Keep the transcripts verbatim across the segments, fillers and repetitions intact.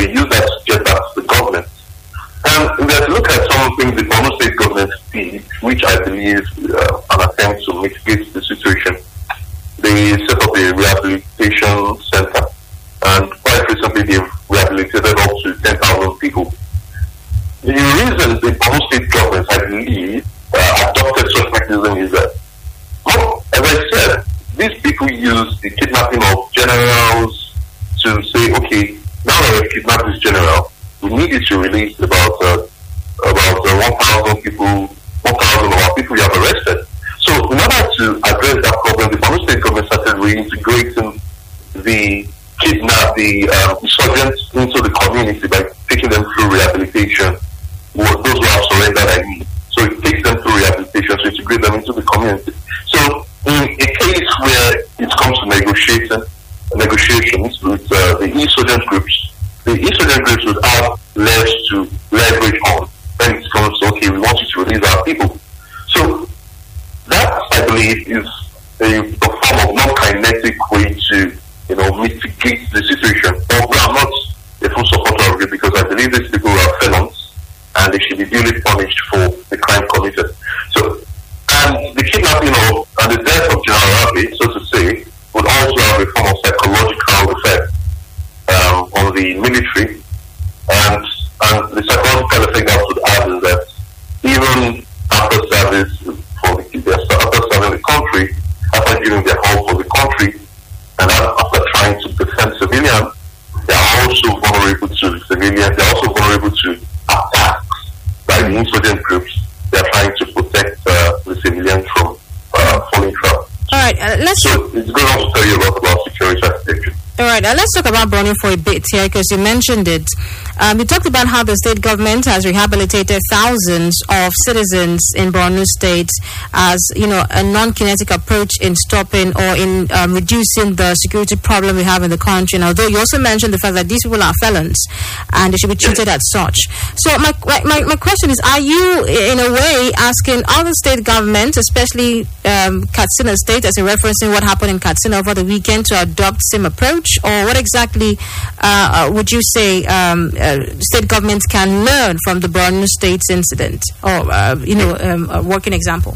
know, use that to get back to the government. And we have to look at some of the things the Borno State government did, which I believe uh, an attempt to mitigate the situation. They set up a rehabilitation center, and quite recently they've rehabilitated up to ten thousand people. The reason the Borno State government, I believe, uh, adopted such mechanism is that, well, as I said, these people use the kidnapping of generals to say, okay, now that we've kidnapped this general, we needed to release about uh, about uh, one thousand people, one thousand of our people we have arrested. So in order to address that problem, the Borno State government started reintegrating the kidnap, the uh, insurgents into the community by taking them through rehabilitation. Those who have surrendered, I mean. So it takes them through rehabilitation to integrate them into the community. So in a case where it comes to negotiating, negotiations with uh, the insurgent groups, the insurgent groups would have less to leverage on when it comes to, okay, we want you to release our people. So that, I believe, is a, a form of non-kinetic way to, you know, mitigate the situation. But I'm not a full supporter of it because I believe these people are felons and they should be duly punished for the crime committed. So, and the kidnapping of and the death of General Rabi, so to say, would also have a form of psychological effect um, on the military, and and the psychological effect that would add is that even after service for the after serving the country, after giving their whole for the country, and after trying to defend civilians, they are also vulnerable to civilians. They are also vulnerable to attacks by the insurgent groups. They are trying to protect uh, the civilians from uh, falling trap. All right, uh, let's. So it's going to tell you a lot about security architecture. All right, uh, let's talk about Borno for a bit here because you mentioned it. Um, you talked about how the state government has rehabilitated thousands of citizens in Borno State as, you know, a non-kinetic approach in stopping or in um, reducing the security problem we have in the country. And although you also mentioned the fact that these people are felons and they should be treated as such. So my, my, my question is, are you in a way asking other state governments, especially um, Katsina State, as you're referencing what happened in Katsina over the weekend, to adopt same approach? Or what exactly uh, would you say um, uh, state governments can learn from the Borno State's incident, or uh, you know, um, a working example?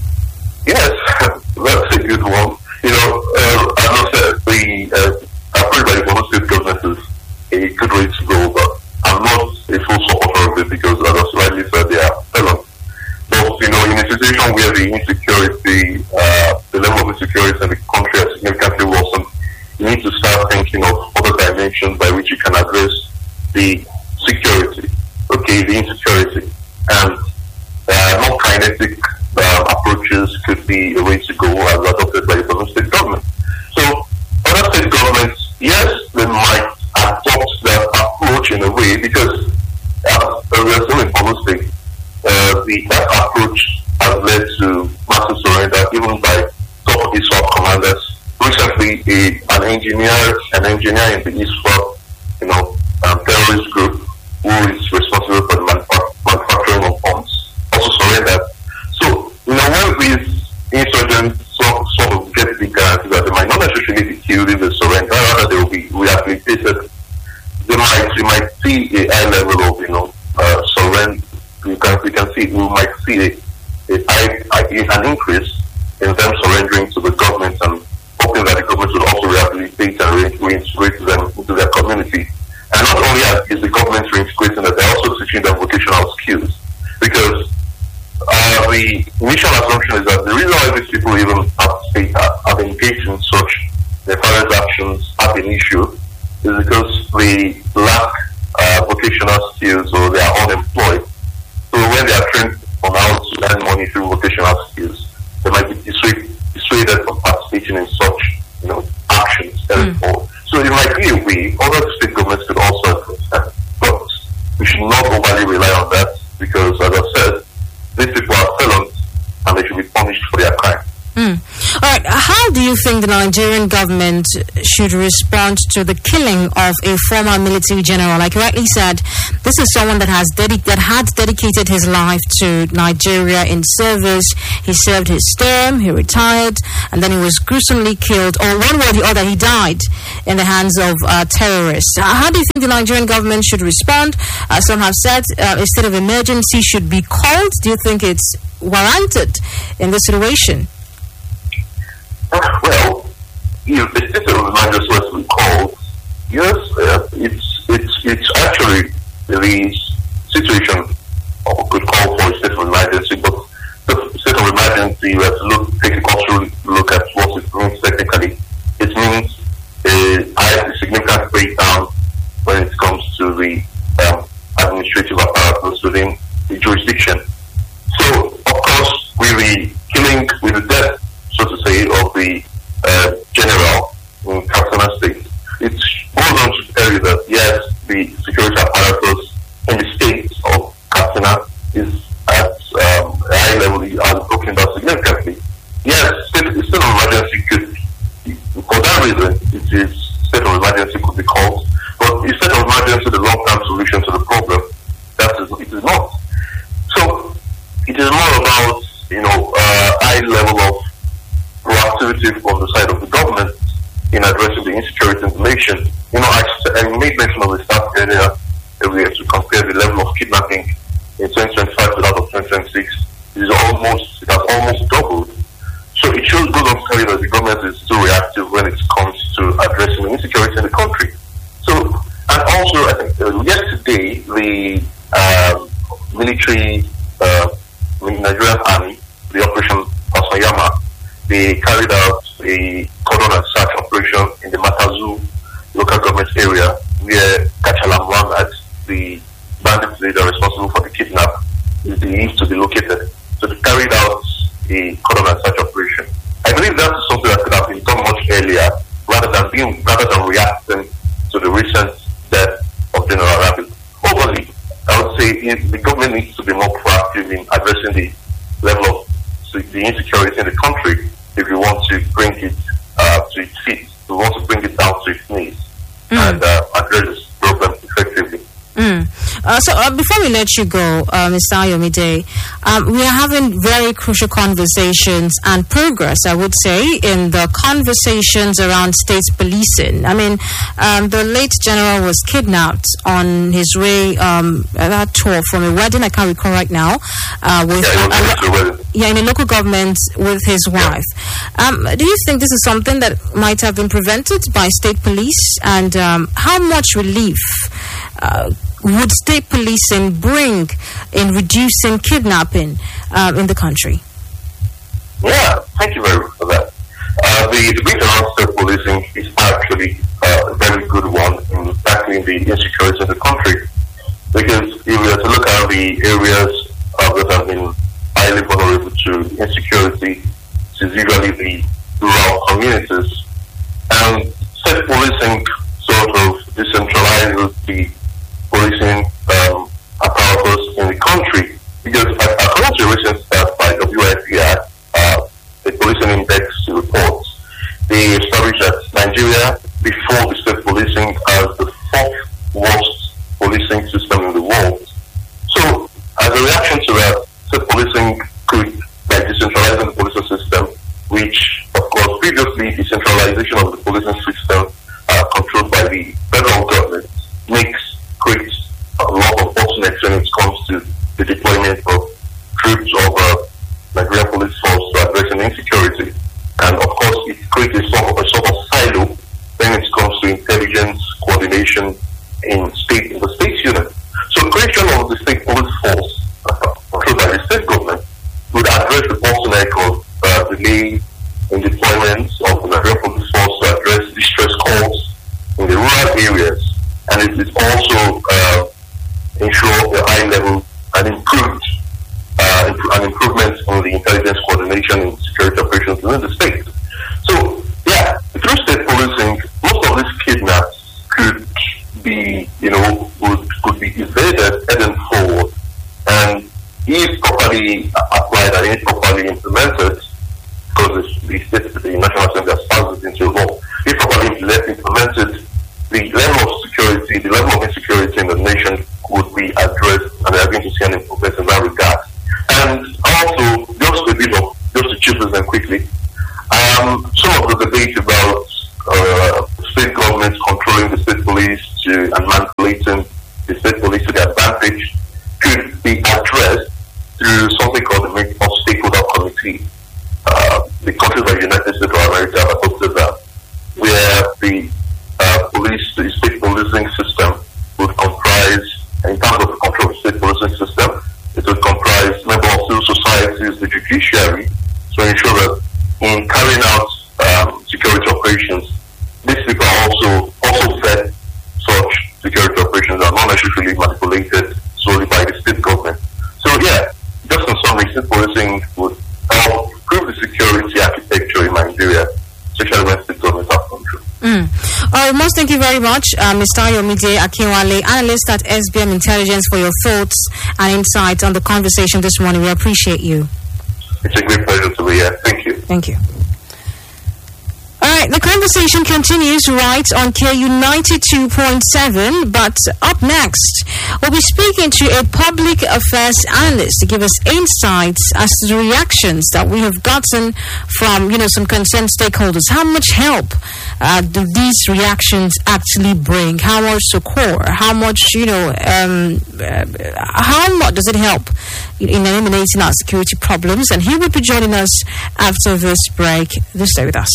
Yes, that's a good one. You know, uh, as I said, the uh, approved by the Borno State government is a good way to go, but I'm not a full supporter of it because, as I slightly said, they are felons. But you know, in a situation where the insecurity, uh, the level of insecurity in the country has significantly worsened, you need to start thinking of other dimensions by which you can address the security, okay, the insecurity. And uh, non-kinetic uh, approaches could be a way to go as adopted by the Borno State government. So, other state governments, yes, they might adopt that approach in a way because uh, we are still in Borno State. Uh, the, that approach has led to massive surrender even by top of the sub commanders. Recently, a, an engineer, an engineer in the ISWAP, you know, um, terrorist group who is responsible for the manufa- manufacturing of bombs, also surrendered. So, you know, when these insurgents sort, sort of get the guarantee that they might not necessarily be killed in the surrender, rather they will be rehabilitated, they might, they might see a high level of, you know, uh, surrender. You can, you can see, we might see a, a, a, an increase in them surrendering to the government and hoping that the government will also rehabilitate and reintegrate them into their community. And not only is the government reintegrating them, they're also teaching them vocational skills. Because uh, the initial assumption is that the reason why these people even have, have engaged in such nefarious actions have an issue is because they lack uh, vocational skills or they are unemployed. So when they are trained on how to earn money through vocational skills, they might be dissuaded, dissuaded from participating in such, you know, actions. Mm. So it might be a way other state governments could also approach that. But we should not overly rely on that because, as I said, these people are felons and they should be punished for their crime. Mm. All right. How do you think the Nigerian government should respond to the killing of a former military general? Like you rightly said, this is someone that has dedi- that had dedicated his life to Nigeria in service. He served his term, he retired, and then he was gruesomely killed, or one way or the other, he died in the hands of uh, terrorists. Uh, how do you think the Nigerian government should respond? Uh, some have said uh, a state of emergency should be called. Do you think it's warranted in this situation? Well, if the state of emergency was to be called, yes, uh, it's it's it's actually the situation could call for a state of emergency, but the state of emergency, we have to look, take a closer look at what it means technically. It means uh, a significant breakdown when it comes to the um, administrative apparatus within the jurisdiction. So, of course, with the killing, with the death, so to say, of the uh, general in Katsina State, it goes on to tell you that, yes, the security apparatus in the state of Katsina is at um, a high level, as broken down significantly. Yes, state, state of emergency could, for that reason, it is state of emergency could be called, but instead of emergency, the long-term solution to the problem, that is, it is not. So, it is more about, you know, uh, high level of proactivity from the side of the government in addressing the insecurity in the nation. You know, I, I made mention of the staff earlier that we have to compare the level of kidnapping in twenty twenty-five to that of twenty twenty-six. It is almost, it has almost doubled. So it shows good on telling that the government is still reactive when it comes to addressing the insecurity in the country. So, and also, I think uh, yesterday, the uh, military, uh, Nigerian Army, the Operation Pasayama, they carried out a cordon and search operation in the Matazu local government area where Kachala Muhammad, the bandit leader responsible for the kidnap, is believed to be located. So they carried out a cordon and search operation. I believe that is something that could have been done much earlier, rather than being, rather than reacting to the recent death of General Rabi. Overly, I would say it, the government needs to be more proactive in addressing the level of the insecurity in the country if you want to bring it uh, to its feet. We want to bring it down to its knees mm. and uh, address this problem effectively. Mm. Uh, so uh, before we let you go, uh, Mister Ayomide, um, we are having very crucial conversations and progress, I would say, in the conversations around state policing. I mean, um, the late general was kidnapped on his way, um, that tour from a wedding, I can't recall right now, uh, with yeah, a, a, yeah, in a local government with his wife. Yeah. Um, do you think this is something that might have been prevented by state police? And um, how much relief uh, would state policing bring in reducing kidnapping uh, in the country? Yeah, thank you very much for that. Uh, the debate around state policing is actually uh, a very good one in tackling the insecurity in the country. Because if we were to look at the areas uh, that have been highly vulnerable to insecurity, it is usually the rural communities. And state policing sort of decentralizes the policing um, apparatus in the country, because according to a recent stat by W I P I, uh, the Policing Index reports, they established that Nigeria, before the state policing, has the fourth worst policing system in the world. So, as a reaction to that, state policing could, by decentralizing the policing system, which, of course, previously decentralization of the policing system uh, controlled by the federal government, makes creates a lot of bottlenecks when it comes to the deployment of troops of uh, Nigerian police force to addressing insecurity. And of course, it creates a sort of, a sort of silo when it comes to intelligence coordination in state in the state unit. So creation of the state police force uh, controlled by the state government would address the bottleneck of uh, delay in deployment of the Nigerian police force to address distress calls in the rural areas. And it is also uh, ensure a high level and improved uh, imp- an improvement in the intelligence coordination and security operations within the state. So, yeah, through state policing, most of these kidnaps could be, you know, would could be evaded heading forward, and if properly applied and if properly implemented, because the state, the National Assembly has passed it in manipulating the state police to their advantage could be addressed through something called the Meeting of Stakeholder Committee. Uh, the countries like United States of America have adopted that, where the uh, police, the state policing system would comprise, in terms of the control of the state policing system, it would comprise members of civil societies, the judiciary, to ensure that in carrying out um, security operations, these people are also also fed such security operations are not necessarily manipulated solely by the state government. So yeah, just in summary, state policing would help improve the security architecture in Nigeria, especially when state governments have control. Mm. All right, most thank you very much, uh, Mister Ayomide Akinwale, analyst at S B M Intelligence, for your thoughts and insights on the conversation this morning. We appreciate you. It's a great pleasure to be here. Thank you. Thank you. All right, the conversation continues right on K U ninety-two point seven, but up next, we'll be speaking to a public affairs analyst to give us insights as to the reactions that we have gotten from, you know, some concerned stakeholders. How much help uh, do these reactions actually bring? How much support? How much, you know, um, uh, how much does it help in eliminating our security problems? And he will be joining us after this break. Do stay with us.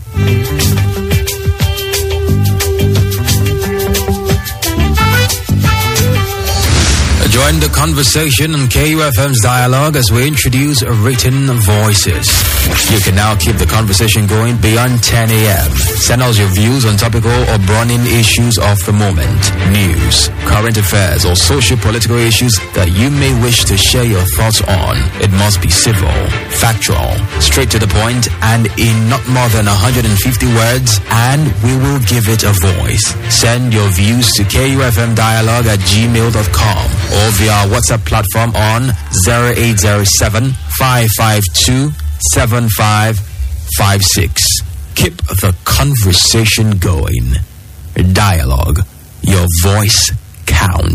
Join the conversation on K U F M's Dialogue as we introduce written voices. You can now keep the conversation going beyond ten a.m. Send us your views on topical or burning issues of the moment, news, current affairs, or social-political issues that you may wish to share your thoughts on. It must be civil, factual, straight to the point, and in not more than one hundred fifty words, and we will give it a voice. Send your views to K U F M dialogue at gmail dot com or via our WhatsApp platform on zero eight zero seven, five five two, seven five five six. Keep the conversation going. Dialogue. Your voice counts.